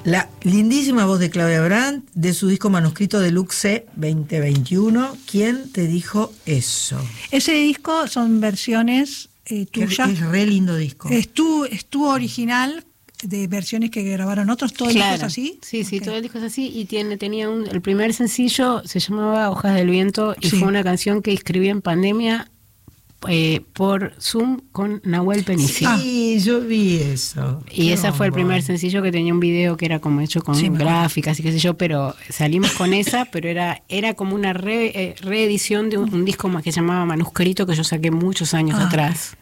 La lindísima voz de Claudia Brandt, de su disco manuscrito Deluxe 2021. ¿Quién te dijo eso? Ese disco son versiones tuyas. Es re lindo disco. Es tu original de versiones que grabaron otros. ¿Todo el disco es así? Sí, okay. Todo el disco es así. Y tenía el primer sencillo se llamaba Hojas del Viento y fue una canción que escribí en pandemia por Zoom con Nahuel Penici. Sí, yo vi eso. Y ese fue el primer sencillo que tenía un video que era como hecho con gráficas y qué sé yo, pero salimos con esa, pero era como una reedición de un disco que se llamaba Manuscrito que yo saqué muchos años atrás.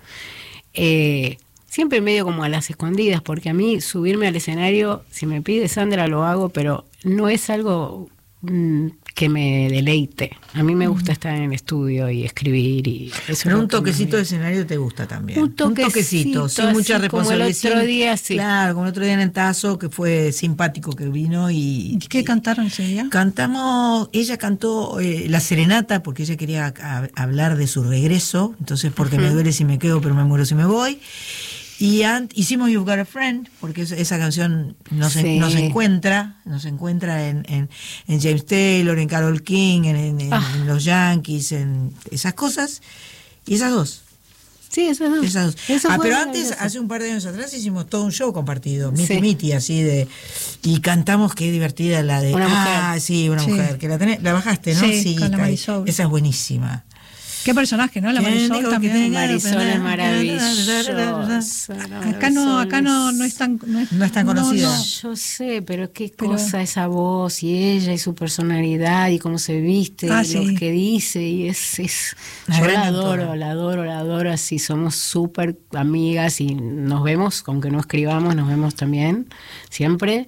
Siempre medio como a las escondidas, porque a mí subirme al escenario, si me pide Sandra lo hago, pero no es algo que me deleite. A mí me gusta estar en el estudio y escribir y eso. Pero un toquecito de escenario te gusta también. Un toquecito, sin mucha responsabilidad. Como el otro día, sí. Claro, como el otro día en el Tazo, que fue simpático, que vino y... ¿Qué cantaron ese día? Ella cantó La Serenata, porque ella quería hablar de su regreso, entonces porque me duele si me quedo, pero me muero si me voy. Y hicimos You've Got a Friend, porque esa canción no se encuentra en James Taylor, en Carole King, en los Yankees, en esas cosas, y esas dos. Sí, esas dos. Pero antes, hace un par de años atrás, hicimos todo un show compartido, Miti, así y cantamos, qué divertida la de... Una mujer. Sí, una mujer, que la bajaste, ¿no? Sí, con la Marisol. Esa es buenísima. Qué personaje, ¿no? La Marisol también. Marisol es maravillosa. Acá no es tan conocida. No. Yo sé, pero qué cosa esa voz y ella y su personalidad y cómo se viste y lo que dice y yo la adoro, así somos súper amigas y nos vemos, aunque no escribamos, nos vemos también, siempre.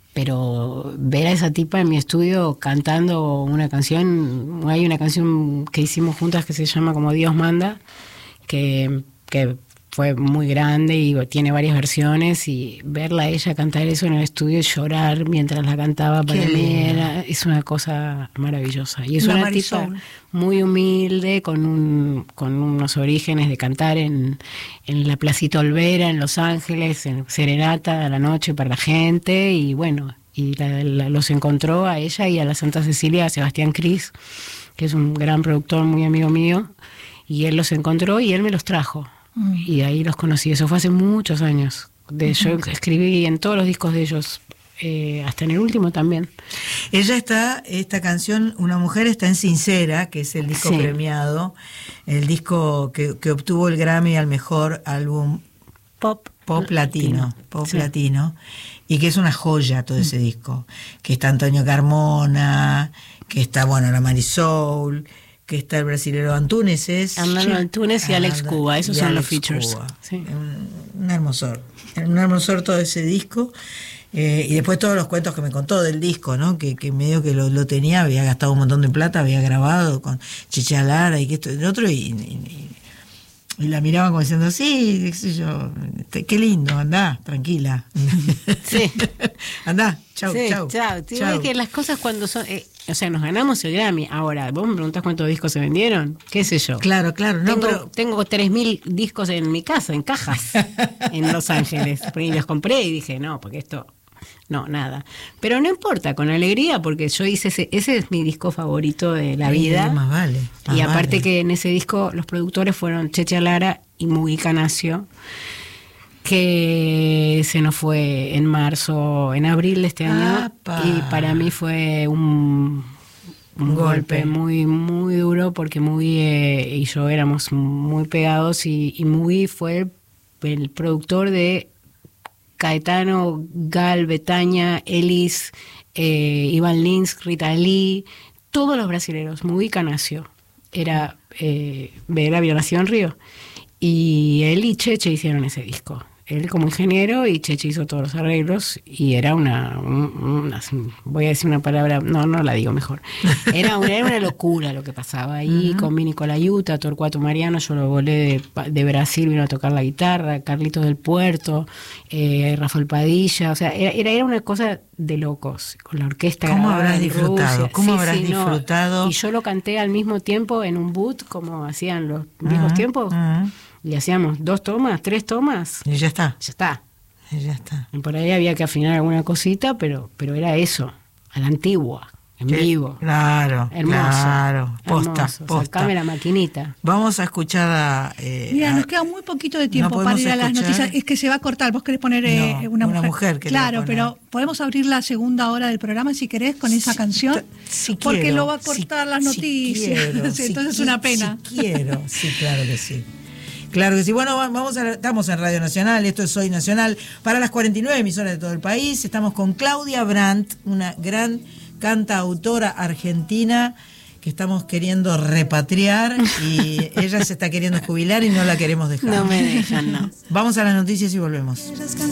Pero ver a esa tipa en mi estudio cantando una canción, hay una canción que hicimos juntas que se llama como Dios manda, que fue muy grande y tiene varias versiones, y verla a ella cantar eso en el estudio y llorar mientras la cantaba para mí es una cosa maravillosa. Y es una tipa muy humilde, con unos orígenes de cantar en la Placita Olvera, en Los Ángeles, en serenata a la noche para la gente, y bueno, y los encontró a ella y a la Santa Cecilia, a Sebastián Cris, que es un gran productor, muy amigo mío, y él los encontró y él me los trajo. Y ahí los conocí, eso fue hace muchos años. Yo escribí en todos los discos de ellos, hasta en el último también. Esta canción, Una Mujer, está en Sincera, que es el disco premiado, el disco que obtuvo el Grammy al mejor álbum pop latino, y que es una joya todo ese disco, que está Antonio Carmona, que está, la Marisol, que está el brasilero Antúnez, Antúnez y Alex Cuba, esos son los features. Sí. Un hermosor todo ese disco. Y después todos los cuentos que me contó del disco, ¿no? Que medio que lo tenía, había gastado un montón de plata, había grabado con Cheche Lara y que esto y lo otro, y la miraba como diciendo, sí, qué sé yo, qué lindo, andá, tranquila. Sí. Andá, chau. Es que las cosas cuando son... nos ganamos el Grammy. Ahora, vos me preguntás cuántos discos se vendieron, qué sé yo. Claro. Tengo 3.000 discos en mi casa, en cajas, en Los Ángeles. Y los compré y dije, no, porque esto... No, nada. Pero no importa, con alegría, porque yo hice ese es mi disco favorito de la vida. Más vale. Y aparte que en ese disco los productores fueron Cheche Lara y Mugi Canacio, que se nos fue en abril de este año. Y para mí fue un golpe muy, muy duro, porque Mugi y yo éramos muy pegados, y Mugi fue el productor de Caetano, Gal, Betania, Elis, Iván Lins, Rita Lee, todos los brasileros. Mugi Canacio era había nacido en Río, y él y Cheche hicieron ese disco. Él como ingeniero y Cheche hizo todos los arreglos, y era una voy a decir una palabra, no la digo mejor. Era una locura lo que pasaba ahí. Con Vini Colaiuta, Torcuato Mariano, yo lo volé de Brasil, vino a tocar la guitarra, Carlitos del Puerto, Rafael Padilla, o sea, era una cosa de locos, con la orquesta. ¿Cómo habrás disfrutado? Y yo lo canté al mismo tiempo en un boot, como hacían los mismos tiempos. Y hacíamos 2 tomas, 3 tomas. Y ya está. Ya está. Por ahí había que afinar alguna cosita, pero era eso, a la antigua, en vivo. Claro, hermoso. Claro, posta. Sacame la maquinita. Vamos a escuchar a... Mira, nos queda muy poquito de tiempo para ir a las noticias. Es que se va a cortar. Vos querés poner una mujer. Claro, pero podemos abrir la segunda hora del programa si querés con esa canción. Porque quiero, lo va a cortar las noticias. Entonces es una pena. Si quiero, sí, claro que sí. Claro que sí. Bueno, estamos en Radio Nacional, esto es Soy Nacional, para las 49 emisoras de todo el país. Estamos con Claudia Brandt, una gran cantautora argentina que estamos queriendo repatriar y ella se está queriendo jubilar y no la queremos dejar. No me dejan, no. Vamos a las noticias y volvemos.